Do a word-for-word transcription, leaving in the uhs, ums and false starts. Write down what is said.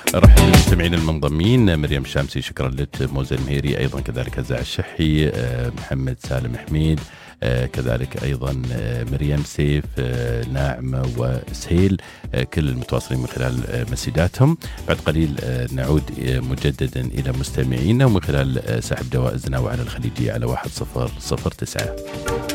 أرحب بالمستمعين المنضمين، مريم شامسي، شكرا لك، موزة المهيري، أيضا كذلك هزاع الشحي، محمد سالم حميد، كذلك أيضا مريم سيف، ناعمة وسهيل، كل المتواصلين من خلال مسجاتهم. بعد قليل نعود مجددا إلى مستمعينا ومن خلال سحب جوائزنا وعلى الخليجية على واحد صفر صفر تسعة.